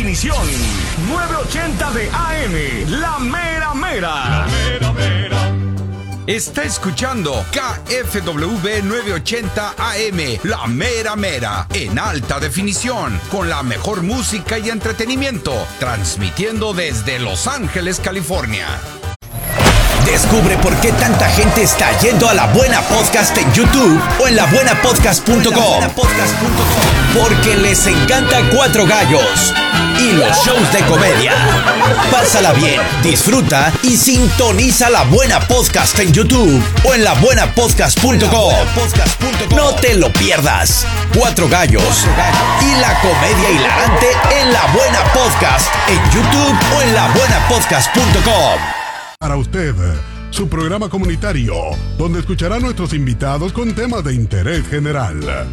definición. 980 de AM, la mera mera. La mera mera. Está escuchando KFWB 980 AM, la mera mera, en alta definición, con la mejor música y entretenimiento, transmitiendo desde Los Ángeles, California. Descubre por qué tanta gente está yendo a La Buena Podcast en YouTube o en labuenapodcast.com. Porque les encanta Cuatro Gallos y los shows de comedia. Pásala bien, disfruta y sintoniza La Buena Podcast en YouTube o en labuenapodcast.com. No te lo pierdas. Cuatro Gallos y la comedia hilarante en La Buena Podcast en YouTube o en labuenapodcast.com. Para usted, su programa comunitario, donde escuchará a nuestros invitados con temas de interés general.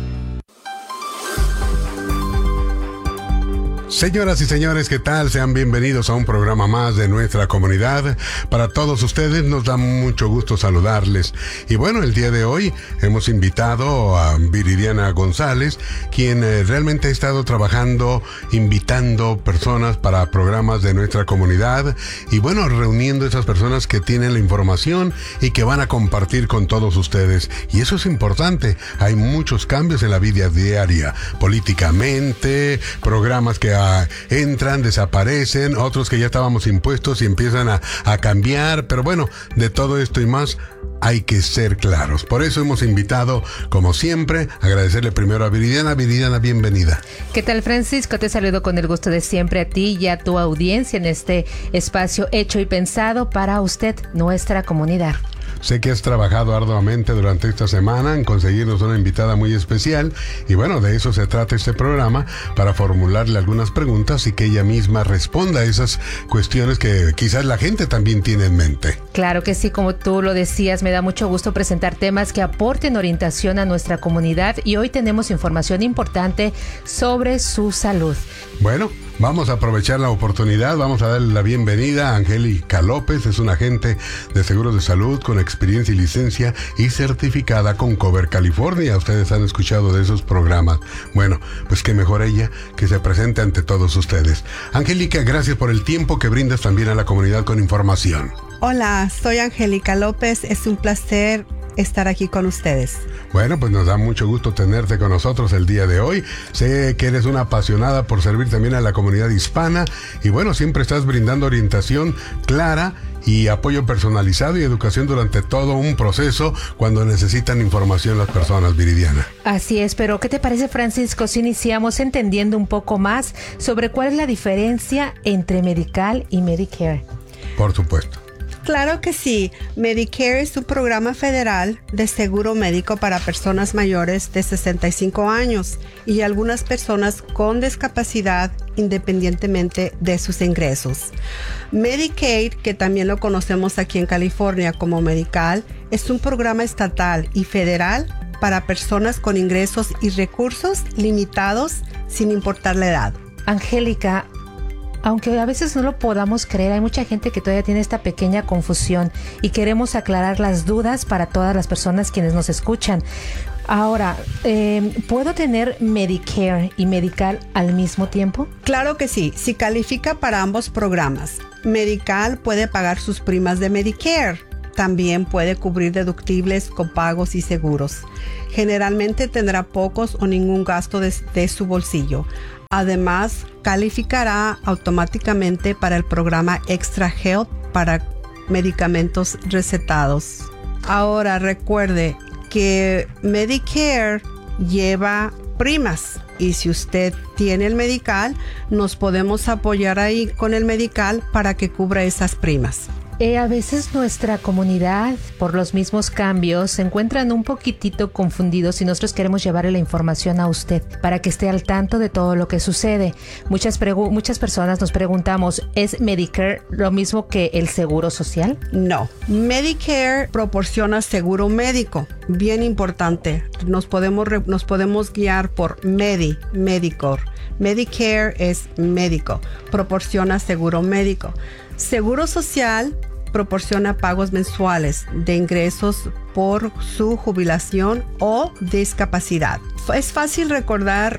Señoras y señores, ¿qué tal? Sean bienvenidos a un programa más de nuestra comunidad. Para todos ustedes nos da mucho gusto saludarles. Y bueno, el día de hoy hemos invitado a Viridiana González, quien realmente ha estado trabajando, invitando personas para programas de nuestra comunidad. Y bueno, reuniendo esas personas que tienen la información y que van a compartir con todos ustedes. Y eso es importante. Hay muchos cambios en la vida diaria, políticamente, programas que entran, desaparecen, otros que ya estábamos impuestos y empiezan a cambiar, pero bueno, de todo esto y más hay que ser claros. Por eso hemos invitado, como siempre, agradecerle primero a Viridiana. Viridiana, bienvenida. ¿Qué tal, Francisco? Te saludo con el gusto de siempre a ti y a tu audiencia en este espacio hecho y pensado para usted, nuestra comunidad. Sé que has trabajado arduamente durante esta semana en conseguirnos una invitada muy especial y bueno, de eso se trata este programa, para formularle algunas preguntas y que ella misma responda a esas cuestiones que quizás la gente también tiene en mente. Claro que sí, como tú lo decías, me da mucho gusto presentar temas que aporten orientación a nuestra comunidad y hoy tenemos información importante sobre su salud. Bueno, vamos a aprovechar la oportunidad, vamos a darle la bienvenida a Angélica López. Es una agente de seguros de salud con experiencia y licencia y certificada con Cover California. Ustedes han escuchado de esos programas. Bueno, pues qué mejor ella que se presente ante todos ustedes. Angélica, gracias por el tiempo que brindas también a la comunidad con información. Hola, soy Angélica López. Es un placer estar aquí con ustedes. Bueno, pues nos da mucho gusto tenerte con nosotros el día de hoy. Sé que eres una apasionada por servir también a la comunidad hispana y bueno, siempre estás brindando orientación clara y apoyo personalizado y educación durante todo un proceso cuando necesitan información las personas, Viridiana. Así es, pero ¿qué te parece, Francisco, si iniciamos entendiendo un poco más sobre cuál es la diferencia entre Medical y Medicare? Por supuesto. Claro que sí. Medicare es un programa federal de seguro médico para personas mayores de 65 años y algunas personas con discapacidad independientemente de sus ingresos. Medicaid, que también lo conocemos aquí en California como Medical, es un programa estatal y federal para personas con ingresos y recursos limitados sin importar la edad. Angélica, aunque a veces no lo podamos creer, hay mucha gente que todavía tiene esta pequeña confusión y queremos aclarar las dudas para todas las personas quienes nos escuchan. Ahora, ¿puedo tener Medicare y Medical al mismo tiempo? Claro que sí, si califica para ambos programas. Medical puede pagar sus primas de Medicare. También puede cubrir deductibles, copagos y seguros. Generalmente tendrá pocos o ningún gasto de su bolsillo. Además, calificará automáticamente para el programa Extra Health para medicamentos recetados. Ahora recuerde que Medicare lleva primas y si usted tiene el Medical, nos podemos apoyar ahí con el Medical para que cubra esas primas. A veces nuestra comunidad, por los mismos cambios, se encuentran un poquitito confundidos y nosotros queremos llevarle la información a usted para que esté al tanto de todo lo que sucede. Muchas personas nos preguntamos, ¿es Medicare lo mismo que el seguro social? No, Medicare proporciona seguro médico, bien importante. Nos podemos guiar por Medicare. Medicare es médico, proporciona seguro médico. Seguro social proporciona pagos mensuales de ingresos por su jubilación o discapacidad. Es fácil recordar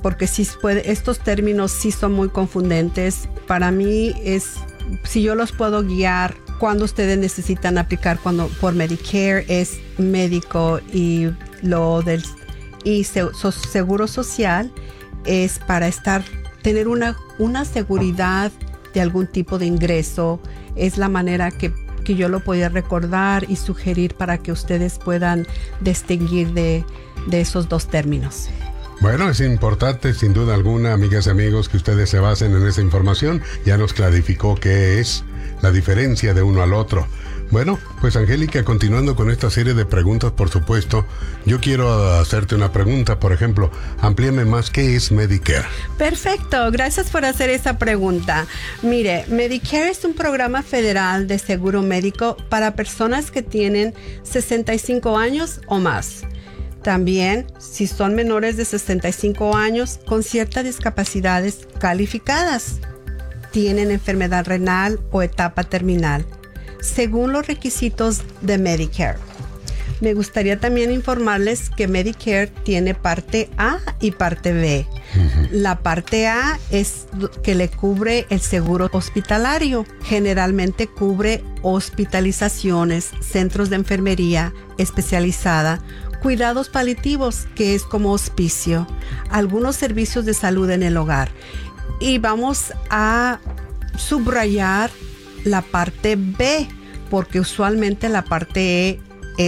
porque estos términos sí son muy confundentes. Para mí si yo los puedo guiar, cuando ustedes necesitan aplicar por Medicare es médico, y seguro social es para tener una seguridad de algún tipo de ingreso. Es la manera que yo lo podía recordar y sugerir para que ustedes puedan distinguir de esos dos términos. Bueno, es importante, sin duda alguna, amigas y amigos, que ustedes se basen en esa información. Ya nos clarificó qué es la diferencia de uno al otro. Bueno, pues Angélica, continuando con esta serie de preguntas, por supuesto, yo quiero hacerte una pregunta. Por ejemplo, amplíame más, ¿qué es Medicare? Perfecto, gracias por hacer esa pregunta. Mire, Medicare es un programa federal de seguro médico para personas que tienen 65 años o más. También, si son menores de 65 años con ciertas discapacidades calificadas, tienen enfermedad renal o etapa terminal, según los requisitos de Medicare. Me gustaría también informarles que Medicare tiene parte A y parte B. La parte A es que le cubre el seguro hospitalario. Generalmente cubre hospitalizaciones, centros de enfermería especializada, cuidados paliativos, que es como hospicio, algunos servicios de salud en el hogar. Y vamos a subrayar la parte B, porque usualmente la parte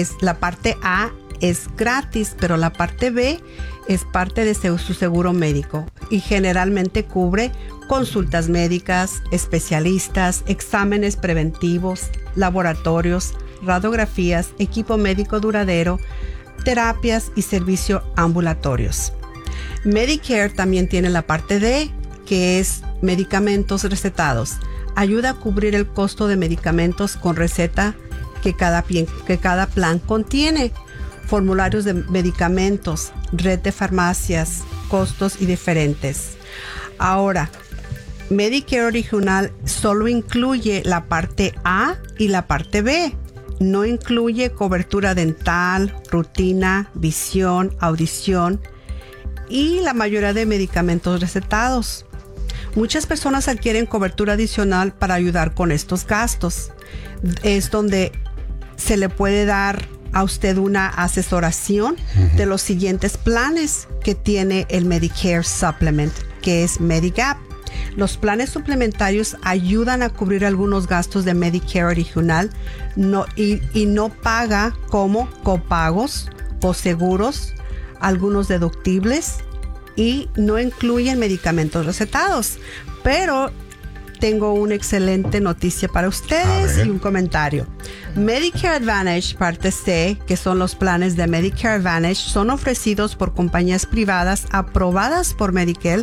A es gratis, pero la parte B es parte de su seguro médico y generalmente cubre consultas médicas, especialistas, exámenes preventivos, laboratorios, radiografías, equipo médico duradero, terapias y servicios ambulatorios. Medicare también tiene la parte D, que es medicamentos recetados. Ayuda a cubrir el costo de medicamentos con receta que cada plan contiene. Formularios de medicamentos, red de farmacias, costos y diferentes. Ahora, Medicare original solo incluye la parte A y la parte B. No incluye cobertura dental, rutina, visión, audición y la mayoría de medicamentos recetados. Muchas personas adquieren cobertura adicional para ayudar con estos gastos. Es donde se le puede dar a usted una asesoración de los siguientes planes que tiene el Medicare Supplement, que es Medigap. Los planes suplementarios ayudan a cubrir algunos gastos de Medicare original y no paga como copagos o seguros, algunos deductibles, y no incluyen medicamentos recetados. Pero tengo una excelente noticia para ustedes y un comentario. Medicare Advantage parte C, que son los planes de Medicare Advantage, son ofrecidos por compañías privadas aprobadas por Medicare,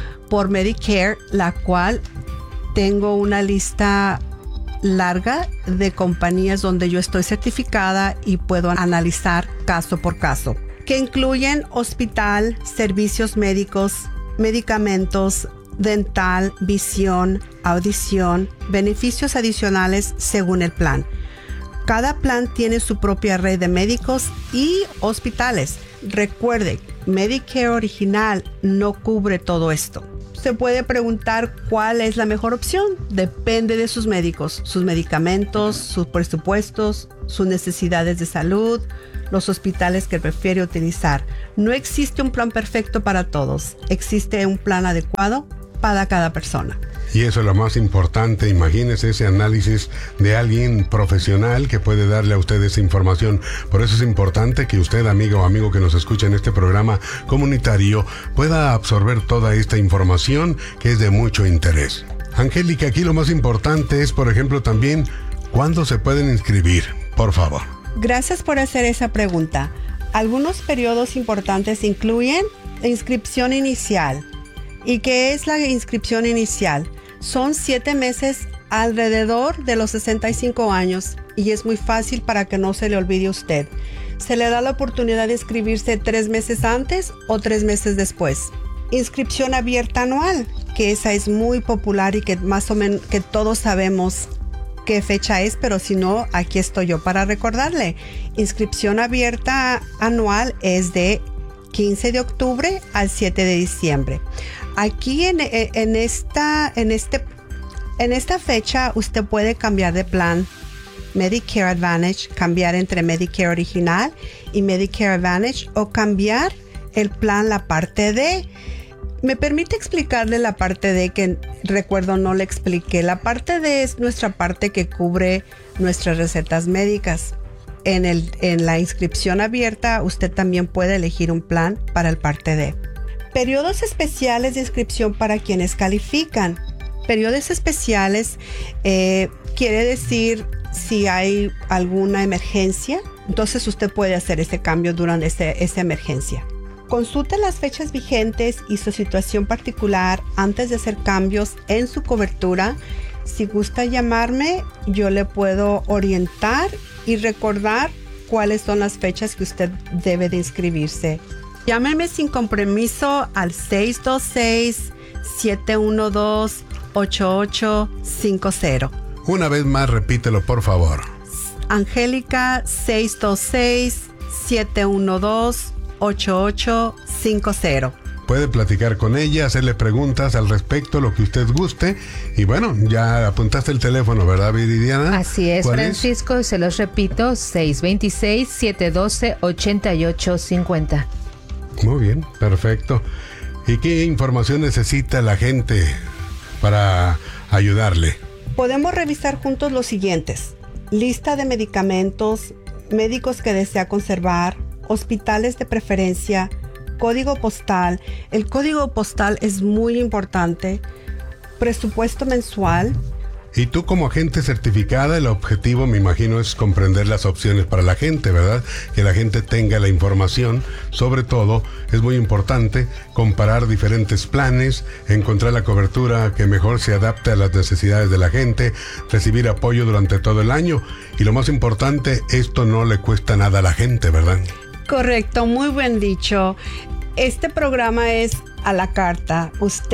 la cual tengo una lista larga de compañías donde yo estoy certificada y puedo analizar caso por caso, que incluyen hospital, servicios médicos, medicamentos, dental, visión, audición, beneficios adicionales según el plan. Cada plan tiene su propia red de médicos y hospitales. Recuerde, Medicare original no cubre todo esto. Se puede preguntar cuál es la mejor opción. Depende de sus médicos, sus medicamentos, sus presupuestos, sus necesidades de salud, los hospitales que prefiere utilizar. No existe un plan perfecto para todos. Existe un plan adecuado para cada persona. Y eso es lo más importante. Imagínese ese análisis de alguien profesional que puede darle a usted esa información. Por eso es importante que usted, amiga o amigo que nos escucha en este programa comunitario, pueda absorber toda esta información que es de mucho interés. Angélica, aquí lo más importante es, por ejemplo, también, ¿cuándo se pueden inscribir? Por favor. Gracias por hacer esa pregunta. Algunos periodos importantes incluyen la inscripción inicial. ¿Y qué es la inscripción inicial? Son 7 meses alrededor de los 65 años y es muy fácil para que no se le olvide a usted. Se le da la oportunidad de inscribirse 3 meses antes o 3 meses después. Inscripción abierta anual, que esa es muy popular y que más o menos que todos sabemos qué fecha es, pero si no, aquí estoy yo para recordarle. Inscripción abierta anual es de 15 de octubre al 7 de diciembre. Aquí en esta fecha usted puede cambiar de plan Medicare Advantage, cambiar entre Medicare original y Medicare Advantage o cambiar el plan la parte D. ¿Me permite explicarle la parte D que recuerdo no le expliqué? La parte D es nuestra parte que cubre nuestras recetas médicas. En la inscripción abierta usted también puede elegir un plan para el parte D. Periodos especiales de inscripción para quienes califican. Periodos especiales quiere decir si hay alguna emergencia, entonces usted puede hacer ese cambio durante esa emergencia. Consulte las fechas vigentes y su situación particular antes de hacer cambios en su cobertura. Si gusta llamarme, yo le puedo orientar y recordar cuáles son las fechas que usted debe de inscribirse. Llámeme sin compromiso al 626-712-8850. Una vez más, repítelo, por favor. Angélica, 626-712-8850. Puede platicar con ella, hacerle preguntas al respecto, lo que usted guste. Y bueno, ya apuntaste el teléfono, ¿verdad, Viridiana? Así es, Francisco, se los repito, 626-712-8850. Muy bien, perfecto. ¿Y qué información necesita la gente para ayudarle? Podemos revisar juntos los siguientes: lista de medicamentos, médicos que desea conservar, hospitales de preferencia, código postal. El código postal es muy importante. Presupuesto mensual. Y tú como agente certificada, el objetivo, me imagino, es comprender las opciones para la gente, ¿verdad? Que la gente tenga la información. Sobre todo, es muy importante comparar diferentes planes, encontrar la cobertura que mejor se adapte a las necesidades de la gente, recibir apoyo durante todo el año. Y lo más importante, esto no le cuesta nada a la gente, ¿verdad? Correcto, muy buen dicho. Este programa es a la carta.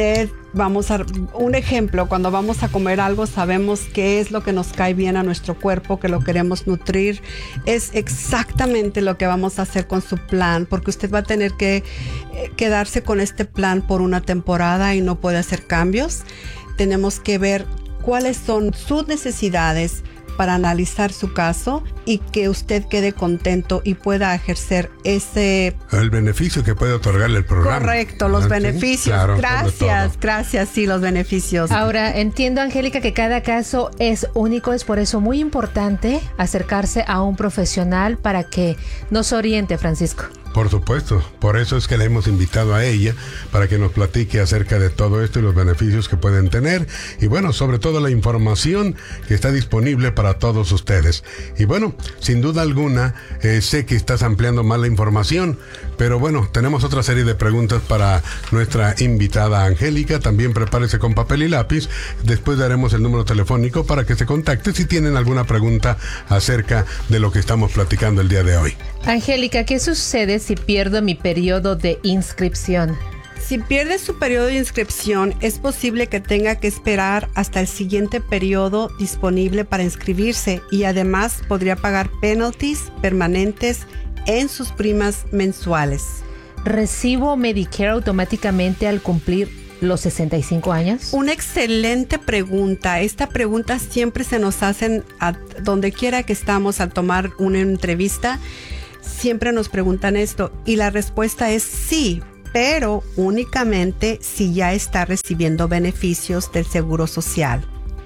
Un ejemplo, cuando vamos a comer algo, sabemos qué es lo que nos cae bien a nuestro cuerpo, que lo queremos nutrir. Es exactamente lo que vamos a hacer con su plan, porque usted va a tener que quedarse con este plan por una temporada y no puede hacer cambios. Tenemos que ver cuáles son sus necesidades para analizar su caso y que usted quede contento y pueda ejercer el beneficio que puede otorgarle el programa. Correcto, los beneficios. Sí, claro, gracias, sí, los beneficios. Ahora, entiendo, Angélica, que cada caso es único, es por eso muy importante acercarse a un profesional para que nos oriente, Francisco. Por supuesto, por eso es que la hemos invitado a ella, para que nos platique acerca de todo esto y los beneficios que pueden tener, y bueno, sobre todo la información que está disponible para todos ustedes. Y bueno, sin duda alguna, sé que estás ampliando más la información, pero bueno, tenemos otra serie de preguntas para nuestra invitada Angélica. También prepárese con papel y lápiz, después daremos el número telefónico para que se contacte si tienen alguna pregunta acerca de lo que estamos platicando el día de hoy. Angélica, ¿qué sucede si pierdo mi periodo de inscripción? Si pierde su periodo de inscripción, es posible que tenga que esperar hasta el siguiente periodo disponible para inscribirse y además podría pagar penalties permanentes en sus primas mensuales. ¿Recibo Medicare automáticamente al cumplir los 65 años? Una excelente pregunta. Esta pregunta siempre se nos hacen a donde quiera que estamos al tomar una entrevista. Siempre nos preguntan esto y la respuesta es sí, pero únicamente si ya está recibiendo beneficios del Seguro Social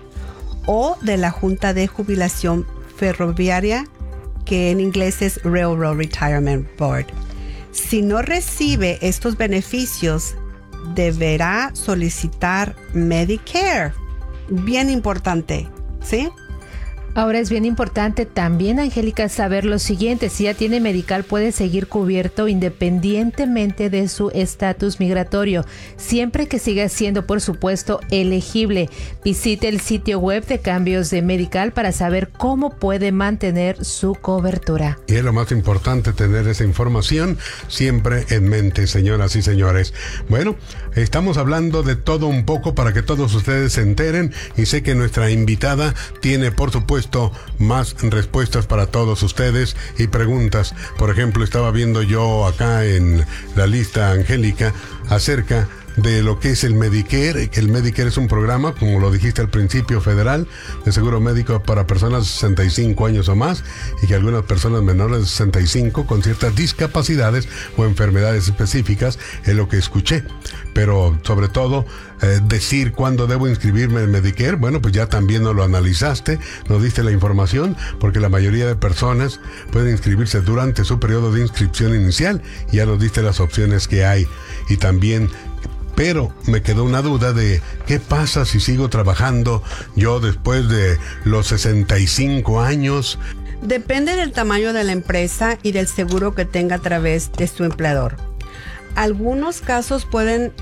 o de la Junta de Jubilación Ferroviaria, que en inglés es Railroad Retirement Board. Si no recibe estos beneficios, deberá solicitar Medicare. Bien importante, ¿sí? Ahora es bien importante también, Angélica, saber lo siguiente: si ya tiene medical, puede seguir cubierto independientemente de su estatus migratorio, siempre que siga siendo, por supuesto, elegible. Visite el sitio web de cambios de medical para saber cómo puede mantener su cobertura. Y es lo más importante, tener esa información siempre en mente, señoras y señores. Bueno, estamos hablando de todo un poco para que todos ustedes se enteren, y sé que nuestra invitada tiene, por supuesto, puesto más respuestas para todos ustedes y preguntas. Por ejemplo, estaba viendo yo acá en la lista, Angélica, acerca de lo que es el Medicare, que el Medicare es un programa, como lo dijiste al principio, federal, de seguro médico para personas de 65 años o más, y que algunas personas menores de 65 con ciertas discapacidades o enfermedades específicas, es lo que escuché. Pero sobre todo, decir cuándo debo inscribirme en Medicare, bueno, pues ya también nos lo analizaste, nos diste la información, porque la mayoría de personas pueden inscribirse durante su periodo de inscripción inicial, y ya nos diste las opciones que hay. Y también, pero me quedó una duda de qué pasa si sigo trabajando yo después de los 65 años. Depende del tamaño de la empresa y del seguro que tenga a través de su empleador. Algunos casos pueden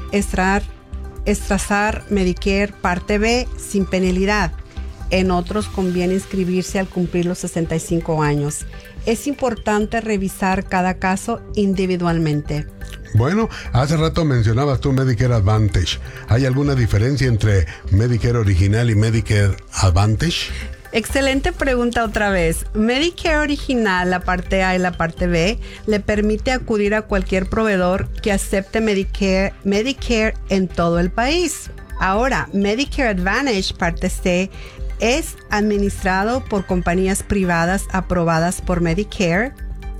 extrazar Medicare Parte B sin penalidad. En otros conviene inscribirse al cumplir los 65 años. Es importante revisar cada caso individualmente. Bueno, hace rato mencionabas tú Medicare Advantage. ¿Hay alguna diferencia entre Medicare original y Medicare Advantage? Excelente pregunta otra vez. Medicare original, la parte A y la parte B, le permite acudir a cualquier proveedor que acepte Medicare en todo el país. Ahora, Medicare Advantage, parte C, es administrado por compañías privadas aprobadas por Medicare.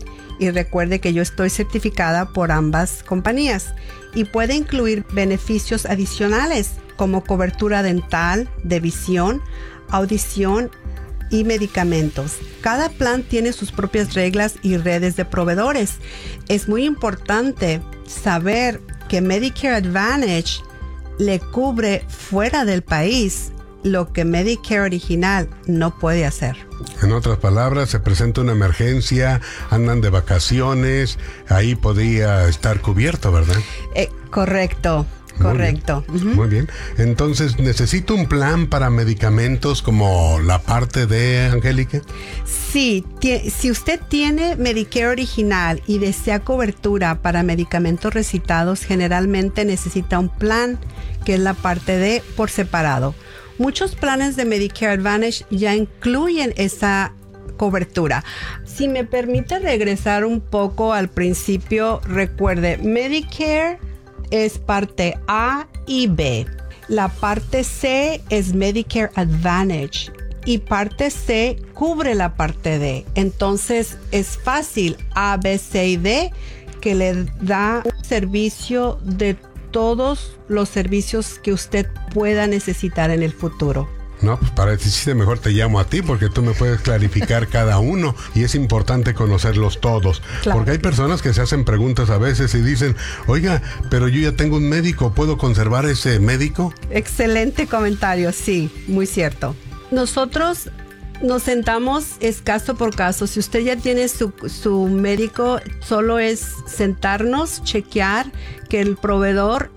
Y recuerde que yo estoy certificada por ambas compañías y puede incluir beneficios adicionales como cobertura dental, de visión, audición y medicamentos. Cada plan tiene sus propias reglas y redes de proveedores. Es muy importante saber que Medicare Advantage le cubre fuera del país lo que Medicare original no puede hacer. En otras palabras, se presenta una emergencia, andan de vacaciones, ahí podría estar cubierto, ¿verdad? Correcto. Correcto. Muy bien. Entonces, ¿necesito un plan para medicamentos como la parte de Angélica? Sí, si usted tiene Medicare original y desea cobertura para medicamentos recetados, generalmente necesita un plan que es la parte D por separado. Muchos planes de Medicare Advantage ya incluyen esa cobertura. Si me permite regresar un poco al principio, recuerde, Medicare es parte A y B. La parte C es Medicare Advantage y parte C cubre la parte D. Entonces es fácil, A, B, C y D, que le da un servicio de todos los servicios que usted pueda necesitar en el futuro. No, pues para decirte mejor te llamo a ti porque tú me puedes clarificar cada uno y es importante conocerlos todos. Claro. Porque hay personas que se hacen preguntas a veces y dicen, oiga, pero yo ya tengo un médico, ¿puedo conservar ese médico? Excelente comentario, sí, muy cierto. Nosotros nos sentamos es caso por caso. Si usted ya tiene su médico, solo es sentarnos, chequear que el proveedor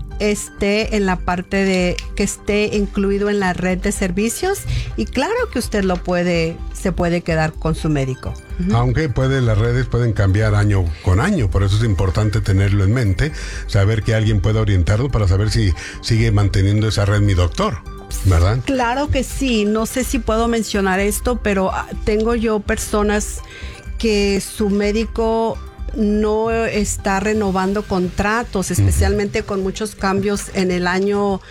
esté en la parte de que esté incluido en la red de servicios y claro que usted se puede quedar con su médico. Aunque las redes pueden cambiar año con año, por eso es importante tenerlo en mente, saber que alguien pueda orientarlo para saber si sigue manteniendo esa red mi doctor, ¿verdad? Claro que sí, no sé si puedo mencionar esto, pero tengo yo personas que su médico no está renovando contratos, especialmente con muchos cambios en el año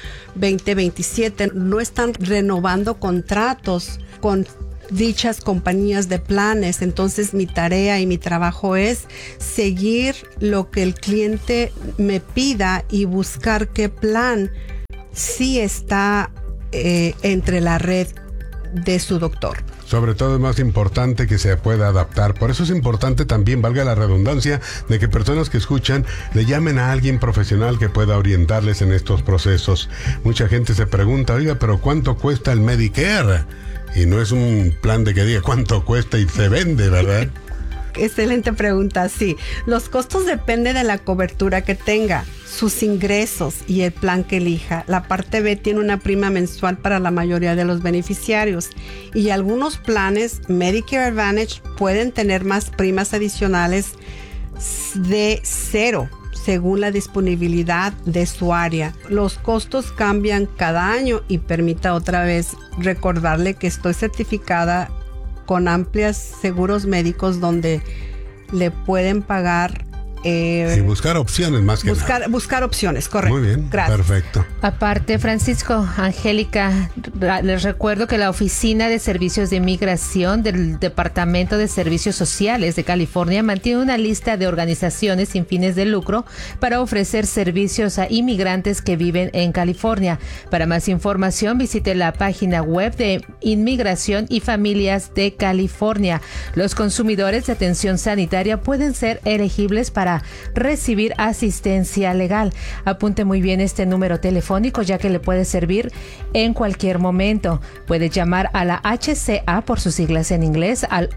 2027. No están renovando contratos con dichas compañías de planes. Entonces mi tarea y mi trabajo es seguir lo que el cliente me pida y buscar qué plan sí está entre la red de su doctor. Sobre todo es más importante que se pueda adaptar. Por eso es importante también, valga la redundancia, de que personas que escuchan le llamen a alguien profesional que pueda orientarles en estos procesos. Mucha gente se pregunta, oiga, pero ¿cuánto cuesta el Medicare? Y no es un plan de que diga cuánto cuesta y se vende, ¿verdad? Excelente pregunta, sí. Los costos dependen de la cobertura que tenga, sus ingresos y el plan que elija. La parte B tiene una prima mensual para la mayoría de los beneficiarios y algunos planes Medicare Advantage pueden tener más primas adicionales de 0 según la disponibilidad de su área. Los costos cambian cada año y permita otra vez recordarle que estoy certificada con amplios seguros médicos donde le pueden pagar. Y buscar opciones más que nada. Buscar opciones, correcto. Muy bien, gracias. Perfecto. Aparte, Francisco, Angélica, les recuerdo que la Oficina de Servicios de Inmigración del Departamento de Servicios Sociales de California mantiene una lista de organizaciones sin fines de lucro para ofrecer servicios a inmigrantes que viven en California. Para más información, visite la página web de Inmigración y Familias de California. Los consumidores de atención sanitaria pueden ser elegibles para recibir asistencia legal. Apunte muy bien este número telefónico, ya que le puede servir en cualquier momento. Puede llamar a la HCA por sus siglas en inglés al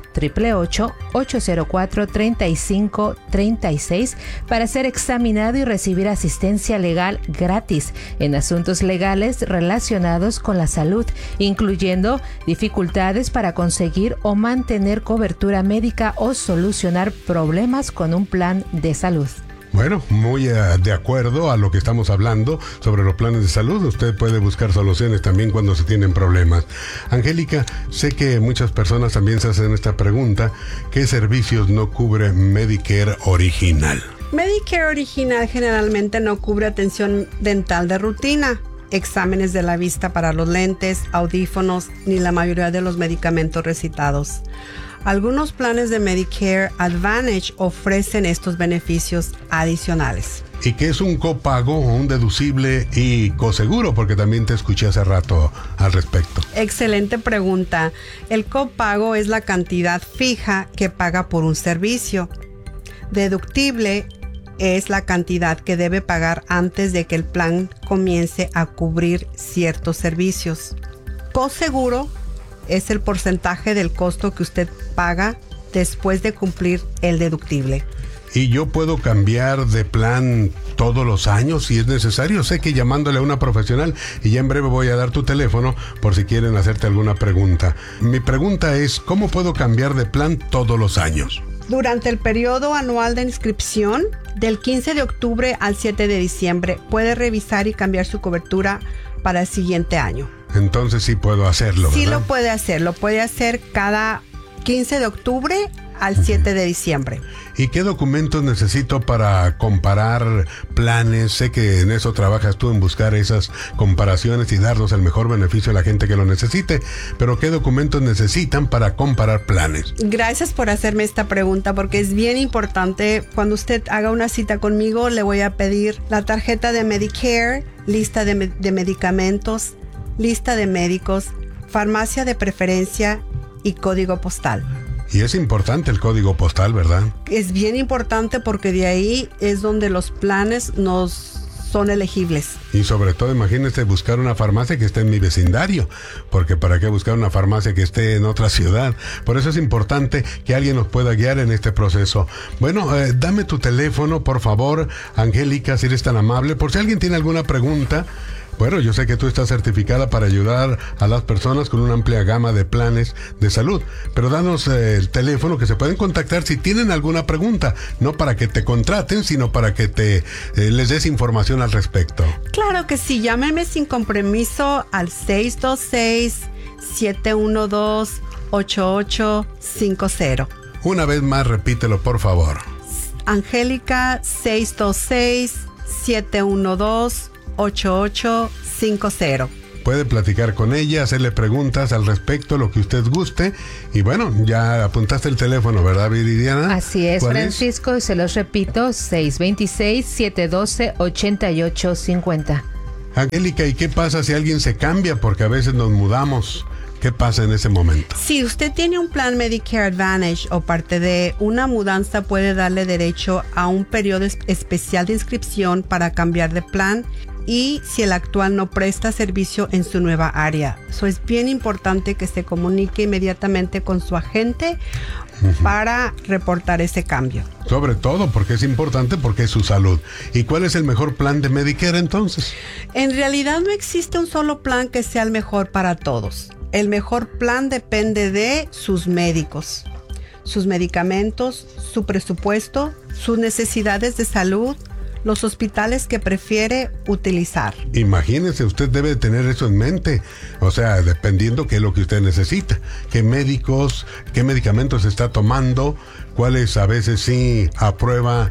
1-888-804-3536 para ser examinado y recibir asistencia legal gratis en asuntos legales relacionados con la salud, incluyendo dificultades para conseguir o mantener cobertura médica o solucionar problemas con un plan de salud. Bueno, muy de acuerdo a lo que estamos hablando sobre los planes de salud. Usted puede buscar soluciones también cuando se tienen problemas. Angélica, sé que muchas personas también se hacen esta pregunta: ¿qué servicios no cubre Medicare original? Medicare original generalmente no cubre atención dental de rutina, exámenes de la vista para los lentes, audífonos, ni la mayoría de los medicamentos recetados. Algunos planes de Medicare Advantage ofrecen estos beneficios adicionales. ¿Y qué es un copago, un deducible y coseguro? Porque también te escuché hace rato al respecto. Excelente pregunta. El copago es la cantidad fija que paga por un servicio. Deductible es la cantidad que debe pagar antes de que el plan comience a cubrir ciertos servicios. Coseguro es el porcentaje del costo que usted paga después de cumplir el deductible. ¿Y yo puedo cambiar de plan todos los años si es necesario? Sé que llamándole a una profesional, y ya en breve voy a dar tu teléfono por si quieren hacerte alguna pregunta. Mi pregunta es, ¿cómo puedo cambiar de plan todos los años? Durante el periodo anual de inscripción, del 15 de octubre al 7 de diciembre, puede revisar y cambiar su cobertura para el siguiente año. Entonces sí puedo hacerlo, ¿verdad? Sí lo puede hacer cada 15 de octubre al 7 de diciembre. ¿Y qué documentos necesito para comparar planes? Sé que en eso trabajas tú, en buscar esas comparaciones y darnos el mejor beneficio a la gente que lo necesite, pero ¿qué documentos necesitan para comparar planes? Gracias por hacerme esta pregunta, porque es bien importante. Cuando usted haga una cita conmigo, le voy a pedir la tarjeta de Medicare, lista de medicamentos, lista de médicos, farmacia de preferencia y código postal. Y es importante el código postal, ¿verdad? Es bien importante porque de ahí es donde los planes nos son elegibles. Y sobre todo, imagínese buscar una farmacia que esté en mi vecindario, porque ¿para qué buscar una farmacia que esté en otra ciudad? Por eso es importante que alguien nos pueda guiar en este proceso. Bueno, dame tu teléfono, por favor, Angélica, si eres tan amable, por si alguien tiene alguna pregunta. Bueno, yo sé que tú estás certificada para ayudar a las personas con una amplia gama de planes de salud, pero danos el teléfono que se pueden contactar si tienen alguna pregunta, no para que te contraten, sino para que les des información al respecto. Claro que sí, llámeme sin compromiso al 626-712-8850. Una vez más, repítelo, por favor. Angélica, 626-712-8850. Puede platicar con ella, hacerle preguntas al respecto, lo que usted guste. Y bueno, ya apuntaste el teléfono, ¿verdad, Viridiana? Así es, Francisco, y se los repito, 626-712-8850. Angélica, ¿y qué pasa si alguien se cambia? Porque a veces nos mudamos. ¿Qué pasa en ese momento? Si usted tiene un plan Medicare Advantage o parte de una mudanza, puede darle derecho a un periodo especial de inscripción para cambiar de plan, y si el actual no presta servicio en su nueva área. Eso es bien importante que se comunique inmediatamente con su agente para reportar ese cambio. Sobre todo porque es importante, porque es su salud. ¿Y cuál es el mejor plan de Medicare entonces? En realidad no existe un solo plan que sea el mejor para todos. El mejor plan depende de sus médicos, sus medicamentos, su presupuesto, sus necesidades de salud, los hospitales que prefiere utilizar. Imagínese, usted debe tener eso en mente. O sea, dependiendo qué es lo que usted necesita, qué medicamentos está tomando, cuáles a veces sí aprueba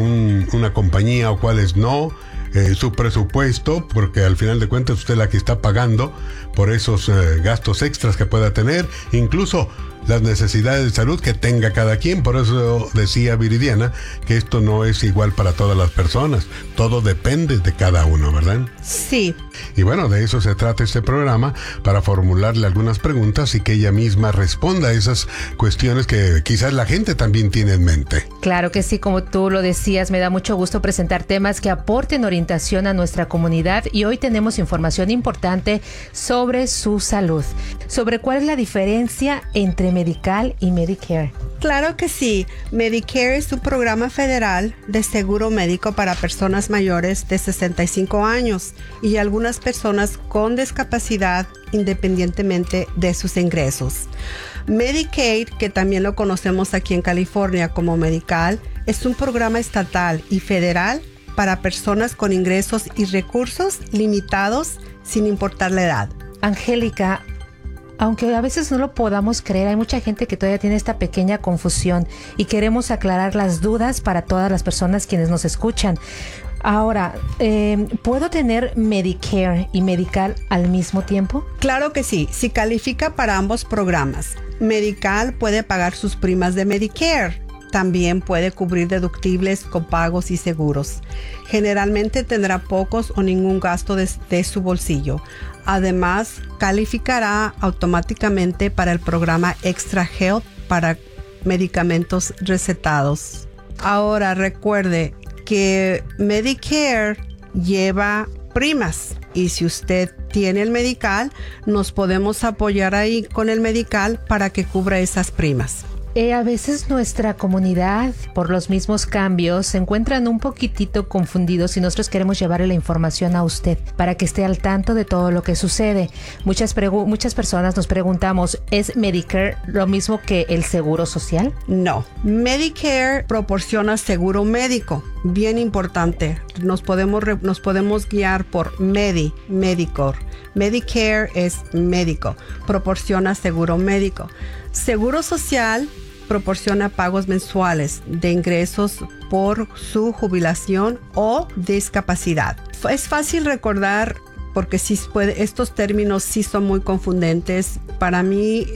una compañía o cuáles no. Su presupuesto, porque al final de cuentas usted es la que está pagando por esos gastos extras que pueda tener, incluso las necesidades de salud que tenga cada quien. Por eso decía Viridiana que esto no es igual para todas las personas, todo depende de cada uno, ¿verdad? Sí. Y bueno, de eso se trata este programa, para formularle algunas preguntas y que ella misma responda a esas cuestiones que quizás la gente también tiene en mente. Claro que sí, como tú lo decías, me da mucho gusto presentar temas que aporten orientación a nuestra comunidad, y hoy tenemos información importante sobre su salud, sobre cuál es la diferencia entre Medical y Medicare. Claro que sí. Medicare es un programa federal de seguro médico para personas mayores de 65 años y algunas personas con discapacidad independientemente de sus ingresos. Medicaid, que también lo conocemos aquí en California como Medical, es un programa estatal y federal para personas con ingresos y recursos limitados sin importar la edad. Angélica, aunque a veces no lo podamos creer, hay mucha gente que todavía tiene esta pequeña confusión y queremos aclarar las dudas para todas las personas quienes nos escuchan. Ahora, ¿puedo tener Medicare y Medical al mismo tiempo? Claro que sí, si califica para ambos programas. Medical puede pagar sus primas de Medicare. También puede cubrir deductibles, copagos y seguros. Generalmente tendrá pocos o ningún gasto de su bolsillo. Además, calificará automáticamente para el programa Extra Health para medicamentos recetados. Ahora recuerde que Medicare lleva primas, y si usted tiene el Medical, nos podemos apoyar ahí con el Medical para que cubra esas primas. A veces nuestra comunidad, por los mismos cambios, se encuentran un poquitito confundidos y nosotros queremos llevarle la información a usted para que esté al tanto de todo lo que sucede. Muchas personas nos preguntamos, ¿es Medicare lo mismo que el seguro social? No, Medicare proporciona seguro médico, bien importante. Nos podemos guiar por Medicare. Medicare es médico, proporciona seguro médico. Seguro social proporciona pagos mensuales de ingresos por su jubilación o discapacidad. Es fácil recordar porque estos términos sí son muy confundentes. Para mí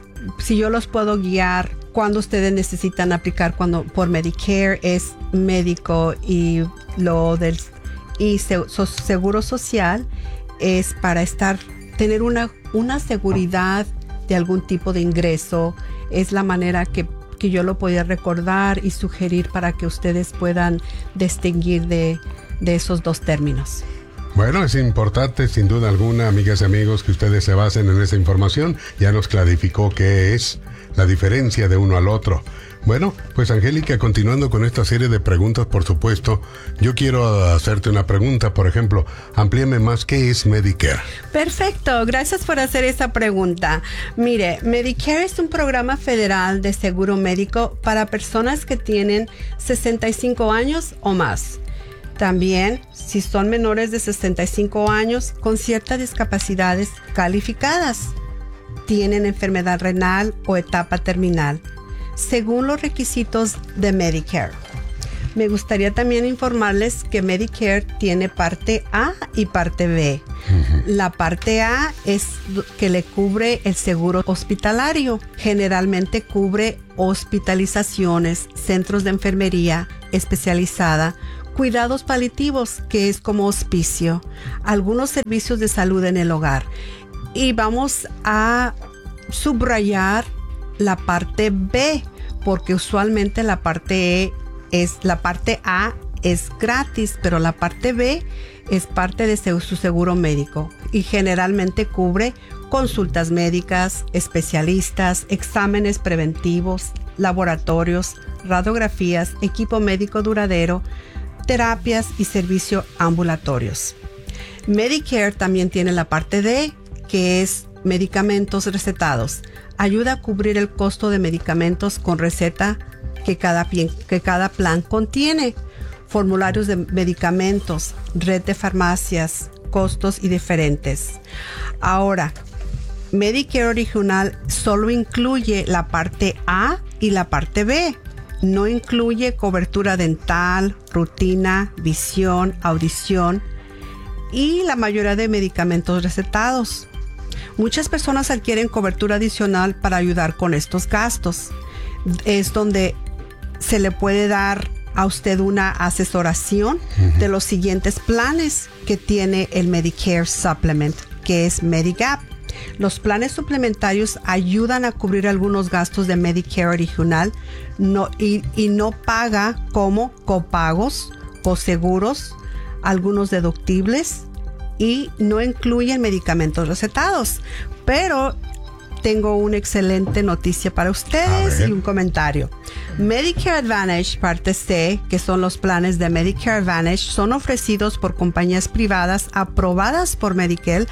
si yo los puedo guiar cuando ustedes necesitan aplicar por Medicare es médico, y seguro social es para tener una seguridad de algún tipo de ingreso. Es la manera que yo lo podía recordar y sugerir para que ustedes puedan distinguir de esos dos términos. Bueno, es importante, sin duda alguna, amigas y amigos, que ustedes se basen en esa información. Ya nos clarificó qué es la diferencia de uno al otro. Bueno, pues Angélica, continuando con esta serie de preguntas, por supuesto, yo quiero hacerte una pregunta. Por ejemplo, amplíame más, ¿qué es Medicare? Perfecto, gracias por hacer esa pregunta. Mire, Medicare es un programa federal de seguro médico para personas que tienen 65 años o más. También, si son menores de 65 años con ciertas discapacidades calificadas, tienen enfermedad renal o etapa terminal, según los requisitos de Medicare. Me gustaría también informarles que Medicare tiene parte A y parte B. La parte A es que le cubre el seguro hospitalario. Generalmente cubre hospitalizaciones, centros de enfermería especializada, cuidados paliativos, que es como hospicio, algunos servicios de salud en el hogar. Y vamos a subrayar la parte B, porque usualmente la parte A es gratis, pero la parte B es parte de su seguro médico y generalmente cubre consultas médicas, especialistas, exámenes preventivos, laboratorios, radiografías, equipo médico duradero, terapias y servicios ambulatorios. Medicare también tiene la parte D, que es medicamentos recetados. ayuda a cubrir el costo de medicamentos con receta que cada plan contiene, formularios de medicamentos, red de farmacias, costos y diferentes. Ahora, Medicare original solo incluye la parte A y la parte B. No incluye cobertura dental, rutina, visión, audición y la mayoría de medicamentos recetados. Muchas personas adquieren cobertura adicional para ayudar con estos gastos. Es donde se le puede dar a usted una asesoración de los siguientes planes que tiene el Medicare Supplement, que es Medigap. Los planes suplementarios ayudan a cubrir algunos gastos de Medicare original y no paga como copagos, coseguros, algunos deductibles y no incluyen medicamentos recetados. Pero tengo una excelente noticia para ustedes y un comentario. Medicare Advantage Parte C, que son los planes de Medicare Advantage, son ofrecidos por compañías privadas aprobadas por Medicare,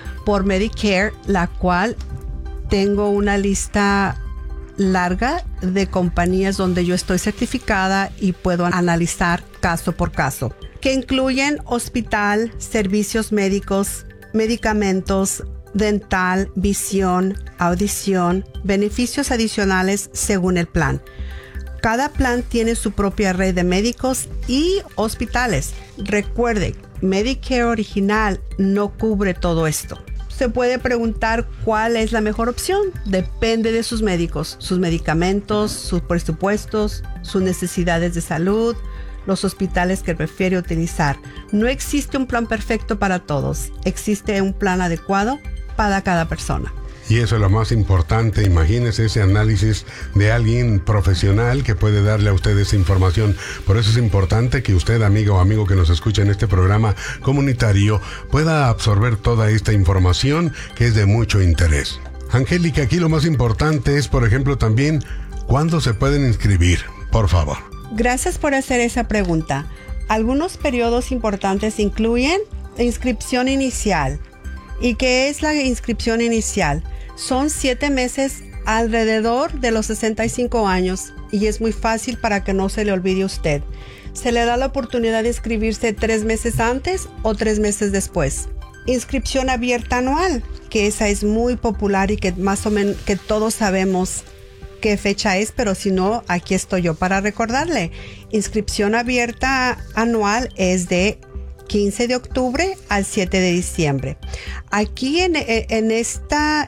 la cual tengo una lista larga de compañías donde yo estoy certificada y puedo analizar caso por caso, que incluyen hospital, servicios médicos, medicamentos, dental, visión, audición, beneficios adicionales según el plan. Cada plan tiene su propia red de médicos y hospitales. Recuerde, Medicare original no cubre todo esto. Se puede preguntar cuál es la mejor opción. Depende de sus médicos, sus medicamentos, sus presupuestos, sus necesidades de salud, los hospitales que prefiere utilizar. No existe un plan perfecto para todos. Existe un plan adecuado para cada persona. Y eso es lo más importante. Imagínese ese análisis de alguien profesional que puede darle a usted esa información. Por eso es importante que usted, amigo o amigo que nos escucha en este programa comunitario, pueda absorber toda esta información que es de mucho interés. Angélica, aquí lo más importante es, por ejemplo, también, ¿cuándo se pueden inscribir? Por favor. Gracias por hacer esa pregunta. Algunos periodos importantes incluyen la inscripción inicial. ¿Y qué es la inscripción inicial? Son 7 meses alrededor de los 65 años y es muy fácil para que no se le olvide a usted. Se le da la oportunidad de inscribirse 3 meses antes o 3 meses después. Inscripción abierta anual, que esa es muy popular y que más o menos que todos sabemos qué fecha es, pero si no, aquí estoy yo para recordarle. Inscripción abierta anual es de 15 de octubre al 7 de diciembre. Aquí en esta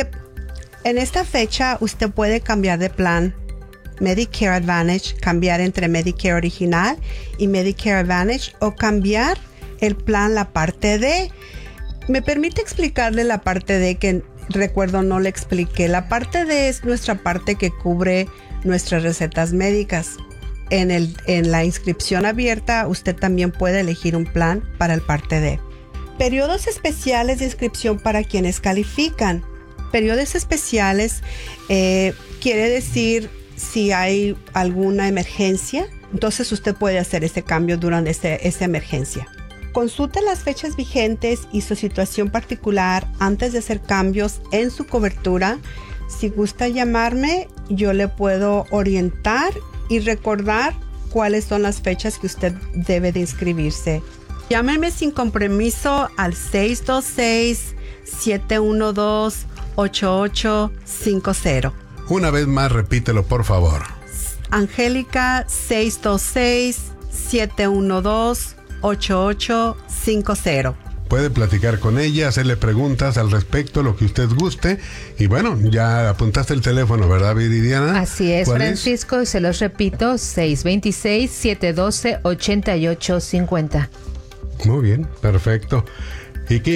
fecha usted puede cambiar de plan Medicare Advantage, cambiar entre Medicare original y Medicare Advantage o cambiar el plan la parte D. ¿Me permite explicarle la parte D que recuerdo no le expliqué? La parte D es nuestra parte que cubre nuestras recetas médicas. En la inscripción abierta, usted también puede elegir un plan para el parte D. Periodos especiales de inscripción para quienes califican. Periodos especiales quiere decir si hay alguna emergencia, entonces usted puede hacer ese cambio durante esa emergencia. Consulte las fechas vigentes y su situación particular antes de hacer cambios en su cobertura. Si gusta llamarme, yo le puedo orientar y recordar cuáles son las fechas que usted debe de inscribirse. Llámenme sin compromiso al 626-712-8850. Una vez más, repítelo, por favor. Angélica, 626-712-8850. Puede platicar con ella, hacerle preguntas al respecto, lo que usted guste. Y bueno, ya apuntaste el teléfono, ¿verdad, Viridiana? Así es, Francisco, y se los repito, 626-712-8850. Muy bien, perfecto. ¿Y qué